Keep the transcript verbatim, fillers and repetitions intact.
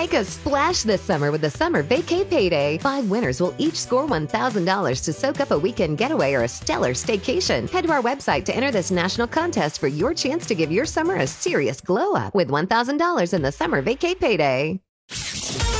Make a splash this summer with the Summer Vacay Payday. Five winners will each score one thousand dollars to soak up a weekend getaway or a stellar staycation. Head to our website to enter this national contest for your chance to give your summer a serious glow up with one thousand dollars in the Summer Vacay Payday.